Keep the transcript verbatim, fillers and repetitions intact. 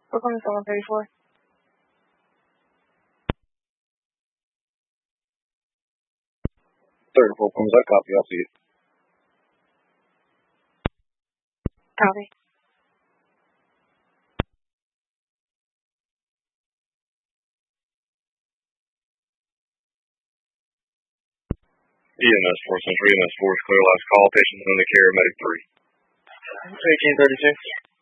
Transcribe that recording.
Brooklyn is one thirty-four. thirty-four points. I copy. I see it. Copy. E M S four, Central E M S four is clear. Last call. Patient under care. Medic three. eighteen thirty-two.